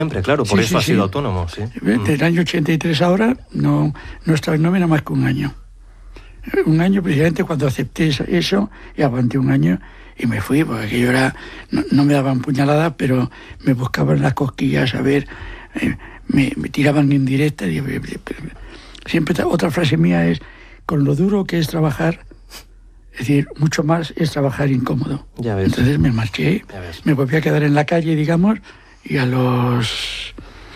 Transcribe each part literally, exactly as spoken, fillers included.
Siempre, claro, por sí, eso sí, has sido sí. autónomo, sí. Desde el año ochenta y tres ahora no, no estaba en nómina más que un año. Un año precisamente cuando acepté eso y aguanté un año y me fui, porque aquello era, no, no me daban puñaladas, pero me buscaban las cosquillas, a ver, eh, me, me tiraban en directa. Y, siempre otra frase mía es, con lo duro que es trabajar, es decir, mucho más es trabajar incómodo. Ya ves. Entonces me marché, me volví a quedar en la calle, digamos, y a los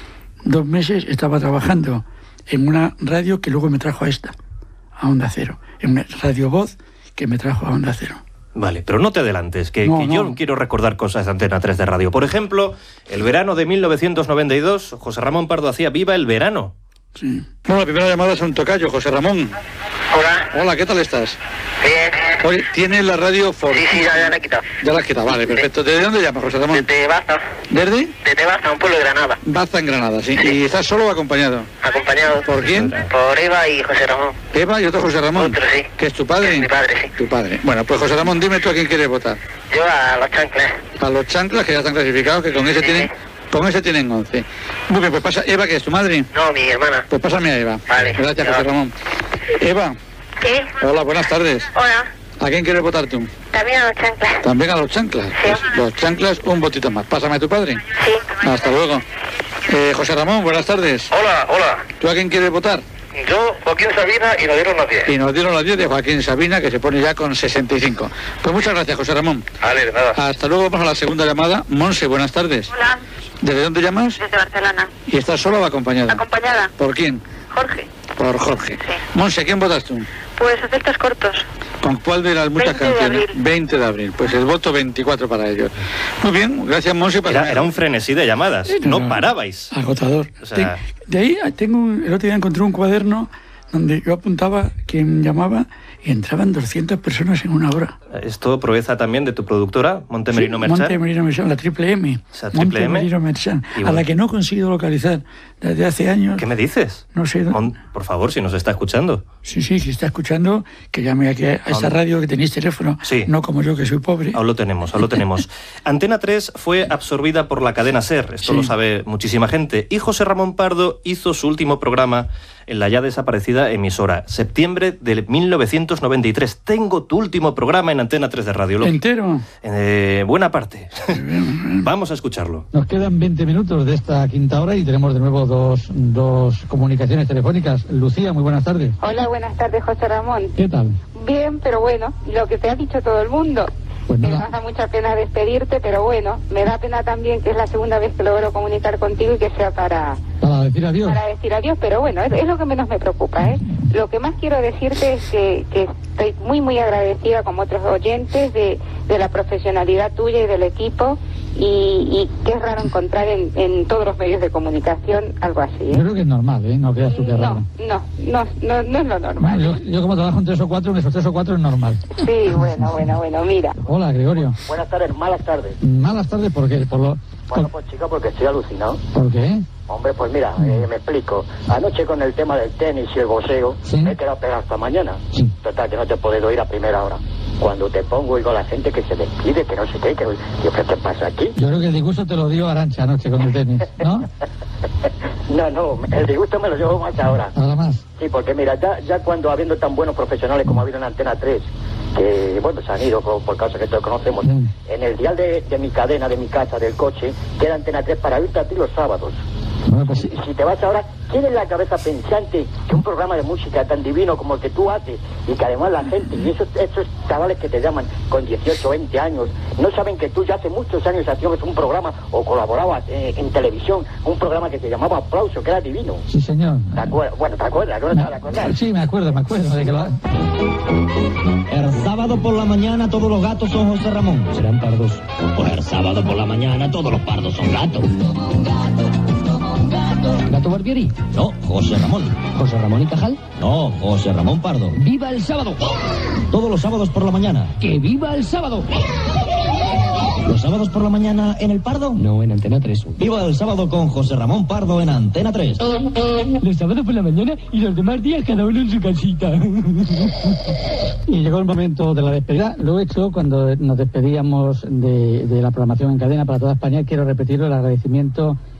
dos meses estaba trabajando en una radio que luego me trajo a esta, a Onda Cero, en una Radio Voz que me trajo a Onda Cero. Vale, pero no te adelantes, que, no, que no. yo quiero recordar cosas de Antena tres de Radio. Por ejemplo, el verano de mil novecientos noventa y dos, José Ramón Pardo hacía Viva el Verano. Sí. No, la primera llamada es a un tocayo, José Ramón. Hola. Hola, ¿qué tal estás? Bien. Oye, ¿tienes la radio for... Sí, sí, ya, ya la he quitado. Ya la has quitado, vale, perfecto. ¿Desde dónde llamas, José Ramón? Desde Baza. ¿Desde? Desde Baza, un pueblo de Granada. Baza, en Granada, sí. ¿Y estás solo o acompañado? Acompañado. ¿Por quién? Por Eva y José Ramón. Eva y otro José Ramón. Otro, sí. ¿Que es tu padre? Es mi padre, sí. Tu padre. Bueno, pues José Ramón, dime tú a quién quieres votar. Yo a los chanclas. A los chanclas, que ya están clasificados, que con ese Sí, tienen... sí. Con ese tienen once. Muy bien, pues pasa... Eva, ¿que es tu madre? No, mi hermana. Pues pásame a Eva. Vale. Gracias, Ya. José Ramón. Eva. ¿Qué? Hola, buenas tardes. Hola. ¿A quién quieres votar tú? También a los chanclas. También a los chanclas. Sí. Pues los chanclas, un votito más. Pásame a tu padre. Sí. Hasta luego. Eh, José Ramón, buenas tardes. Hola, hola. ¿Tú a quién quieres votar? Yo, Joaquín Sabina, y nos dieron las diez. Y nos dieron las diez de Joaquín Sabina, que se pone ya con sesenta y cinco. Pues muchas gracias, José Ramón. Vale, de nada. Hasta luego, vamos a la segunda llamada. Monse, buenas tardes. Hola. ¿Desde dónde llamas? Desde Barcelona. ¿Y estás sola o acompañada? Acompañada. ¿Por quién? Jorge. Por Jorge. Sí. Monse, ¿quién votas tú? Pues efectos cortos. ¿Con cuál de las muchas veinte de canciones? abril. veinte de abril. Pues el voto veinticuatro para ellos. Muy bien, gracias, Monse. Era, era un frenesí de llamadas, no, no parabais. Agotador. O sea... De, de ahí tengo un, el otro día encontré un cuaderno donde yo apuntaba quién llamaba y entraban doscientas personas en una hora. Esto proeza también de tu productora, Montemerino sí, Merchan. Montemerino Merchan, la triple M. O sea, triple Montemerino M. Merchan, bueno. a la que no consigo localizar desde hace años. ¿Qué me dices? No sé. Mon, por favor, si nos está escuchando. Sí, sí, si está escuchando, que llame aquí a esta radio que tenéis teléfono. Sí. No como yo, que soy pobre. Aún lo tenemos, aún lo tenemos. Antena tres fue absorbida por la cadena SER, esto sí. lo sabe muchísima gente. Y José Ramón Pardo hizo su último programa en la ya desaparecida emisora, septiembre de mil novecientos noventa y tres. Tengo tu último programa en Antena tres de Radio. ¿Entero? Eh, buena parte. Vamos a escucharlo. Nos quedan veinte minutos de esta quinta hora y tenemos de nuevo dos, dos comunicaciones telefónicas. Lucía, muy buenas tardes. Hola, buenas tardes, José Ramón. ¿Qué tal? Bien, pero bueno, lo que te ha dicho todo el mundo. Pues me nada. da mucha pena despedirte, pero bueno, me da pena también que es la segunda vez que logro comunicar contigo y que sea para... Para decir adiós. Para decir adiós, pero bueno, es, es lo que menos me preocupa, ¿eh? Lo que más quiero decirte es que, que estoy muy, muy agradecida como otros oyentes de, de la profesionalidad tuya y del equipo y, y que es raro encontrar en, en todos los medios de comunicación algo así, ¿eh? Yo creo que es normal, ¿eh? No creas tú que es raro. No, no, no, no es lo normal. Bueno, yo, yo como trabajo en tres o cuatro, en esos tres o cuatro es normal. Sí, bueno, bueno, bueno, mira. Hola, Gregorio. Buenas tardes, malas tardes. Malas tardes, ¿por qué? Por lo... Bueno, pues chica, porque estoy alucinado. ¿Por qué? Hombre, pues mira, eh, me explico. Anoche con el tema del tenis y el boxeo, ¿Sí? me he quedado pegado hasta mañana. Sí. Total, que no te puedo ir a primera hora. Cuando te pongo, oigo a la gente que se despide, que no sé qué, que, que ¿qué te pasa aquí? Yo creo que el disgusto te lo dio Arantxa anoche con el tenis, ¿no? No, no, el disgusto me lo llevo más ahora. Nada más. Sí, porque mira, ya, ya cuando habiendo tan buenos profesionales como ha habido en Antena tres, que bueno, se han ido por, por causa que todos conocemos, Mm. en el dial de, de mi cadena, de mi casa, del coche, queda Antena tres para irte a ti los sábados. Bueno, pues sí. Y si te vas ahora, ¿quién en la cabeza pensante que un programa de música tan divino como el que tú haces y que además la gente y esos, esos chavales que te llaman con dieciocho, veinte años no saben que tú ya hace muchos años hacías un programa o colaborabas eh, en televisión, un programa que se llamaba Aplauso, que era divino? Sí, señor. ¿Te acuerdas? Bueno, ¿te acuerdas? ¿No te acuerdas? Sí, me acuerdo, me acuerdo de que lo... El sábado por la mañana todos los gatos son José Ramón. Serán pardos. Pues el sábado por la mañana todos los pardos son gatos. ¿Gato Barbieri? No, José Ramón. ¿José Ramón y Cajal? No, José Ramón Pardo. ¡Viva el sábado! Todos los sábados por la mañana. ¡Que viva el sábado! ¿Los sábados por la mañana en el Pardo? No, en Antena tres. Viva el sábado con José Ramón Pardo en Antena tres. Los sábados por la mañana y los demás días cada uno en su casita. Y llegó el momento de la despedida. Lo he hecho cuando nos despedíamos de, de la programación en cadena para toda España. Quiero repetirlo, el agradecimiento